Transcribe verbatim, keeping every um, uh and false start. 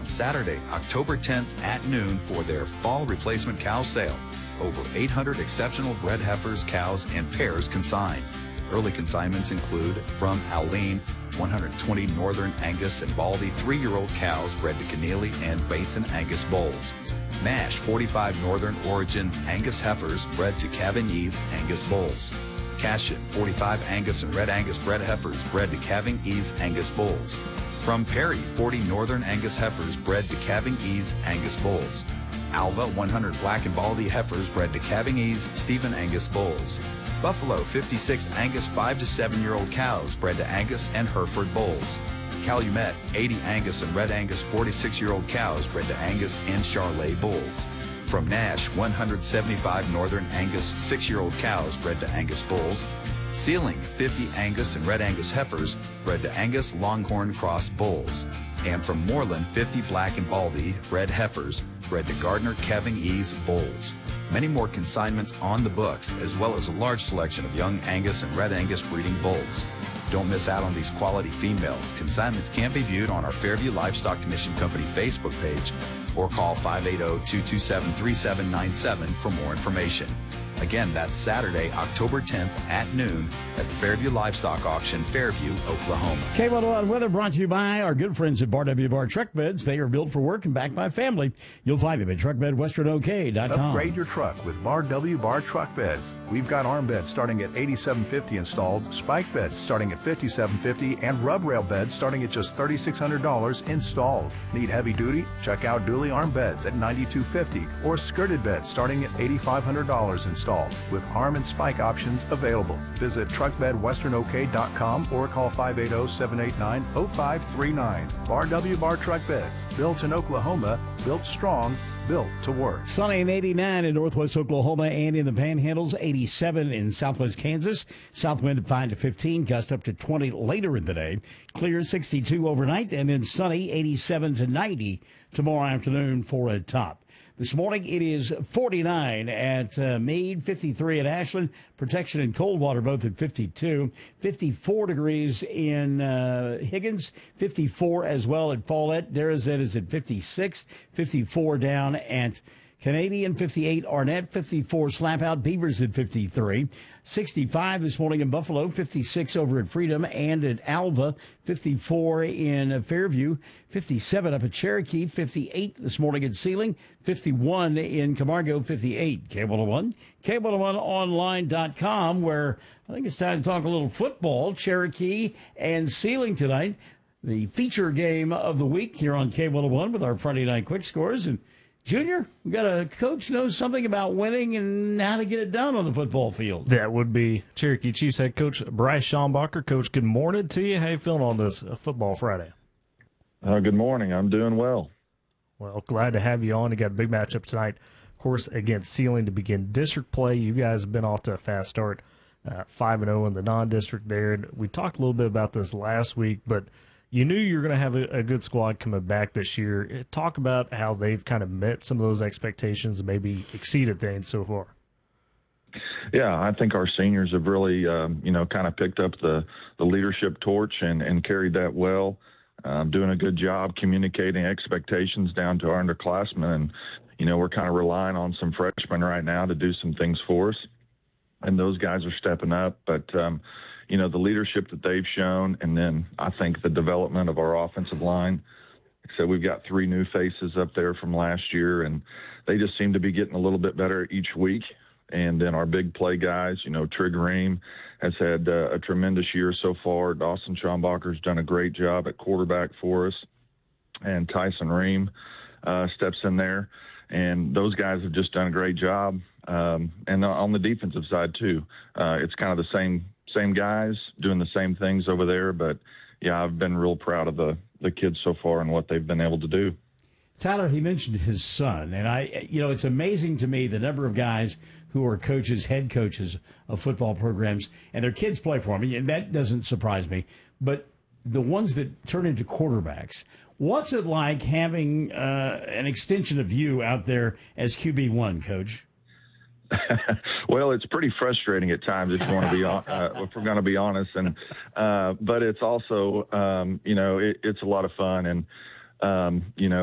on Saturday, October tenth at noon for their fall replacement cow sale. Over eight hundred exceptional bred heifers, cows, and pairs consigned. Early consignments include from Alene, one hundred twenty Northern Angus and Baldy three-year-old cows bred to Keneally and Basin Angus bulls. Nash, forty-five Northern Origin Angus heifers bred to Cavagny's Angus bulls. Cashin, forty-five Angus and Red Angus bred heifers bred to Cavagny's Angus bulls. From Perry, forty Northern Angus heifers bred to Cavagny's Angus bulls. Alva, one hundred Black and Baldy heifers bred to Cavagny's Stephen Angus bulls. Buffalo, fifty-six Angus five to seven year old cows bred to Angus and Hereford bulls. Calumet, eighty Angus and Red Angus forty-six year old cows bred to Angus and Charolais bulls. From Nash, one hundred seventy-five Northern Angus six year old cows bred to Angus bulls. Sealing, fifty Angus and Red Angus heifers bred to Angus Longhorn Cross bulls. And from Moreland, fifty Black and Baldy red heifers bred to Gardner Cavagny's bulls. Many more consignments on the books, as well as a large selection of young Angus and Red Angus breeding bulls. Don't miss out on these quality females. Consignments can be viewed on our Fairview Livestock Commission Company Facebook page or call five eight zero, two two seven, three seven nine seven for more information. Again, that's Saturday, October tenth at noon at the Fairview Livestock Auction, Fairview, Oklahoma. K one oh one Weather brought to you by our good friends at Bar W Bar Truck Beds. They are built for work and backed by family. You'll find them at truck bed western o k dot com. Upgrade your truck with Bar W Bar Truck Beds. We've got arm beds starting at eighty-seven fifty installed, spike beds starting at fifty-seven fifty, and rub rail beds starting at just thirty-six hundred dollars installed. Need heavy duty? Check out dually arm beds at ninety-two fifty or skirted beds starting at eighty-five hundred dollars installed with arm and spike options available. Visit truck bed western o k dot com or call five eight zero, seven eight nine, zero five three nine. Bar W Bar Truck Beds. Built in Oklahoma, built strong, built to work. Sunny and eighty-nine in northwest Oklahoma and in the Panhandles, eighty-seven in southwest Kansas. South wind at five to fifteen, gust up to twenty later in the day. Clear sixty-two overnight, and then sunny, eighty-seven to ninety tomorrow afternoon for a top. This morning it is forty-nine at uh, Meade, fifty-three at Ashland, Protection and Coldwater both at fifty-two, fifty-four degrees in uh, Higgins, fifty-four as well at Follett. Derazette is at fifty-six, fifty-four down at Canadian, fifty-eight Arnett, fifty-four Slapout, Beavers at fifty-three, sixty-five this morning in Buffalo, fifty-six over at Freedom and at Alva, fifty-four in Fairview, fifty-seven up at Cherokee, fifty-eight this morning at Sealing, fifty-one in Camargo, fifty-eight. K one oh one, K one oh one online dot com, where I think it's time to talk a little football. Cherokee and Sealing tonight, the feature game of the week here on K one oh one with our Friday night quick scores. And Junior, we got a coach knows something about winning and how to get it done on the football field. That would be Cherokee Chiefs head coach Bryce Schombacher. Coach, good morning to you. How you feeling on this uh, football Friday? Uh, good morning. I'm doing well. Well, glad to have you on. You got a big matchup tonight, of course, against Sealing to begin district play. You guys have been off to a fast start, uh, five and oh in the non-district there. And we talked a little bit about this last week, but you knew you were going to have a, a good squad coming back this year. Talk about how they've kind of met some of those expectations and maybe exceeded things so far. Yeah, I think our seniors have really, um, you know, kind of picked up the, the leadership torch and, and carried that well, um, doing a good job communicating expectations down to our underclassmen. And, you know, we're kind of relying on some freshmen right now to do some things for us. And those guys are stepping up. But, um, you know, the leadership that they've shown, and then I think the development of our offensive line. So we've got three new faces up there from last year, and they just seem to be getting a little bit better each week. And then our big play guys, you know, Trig Ream has had uh, a tremendous year so far. Dawson Schombacher's done a great job at quarterback for us. And Tyson Ream uh, steps in there. And those guys have just done a great job. Um, and on the defensive side, too, uh, it's kind of the same same guys doing the same things over there. But, yeah, I've been real proud of the, the kids so far and what they've been able to do. Tyler, he mentioned his son, and I, you know, it's amazing to me the number of guys who are coaches, head coaches of football programs, and their kids play for them. And that doesn't surprise me. But the ones that turn into quarterbacks, what's it like having uh, an extension of you out there as Q B one, Coach? Well, it's pretty frustrating at times if you want to be on, uh, if we're going to be honest, and uh, but it's also um, you know it, it's a lot of fun, and um, you know.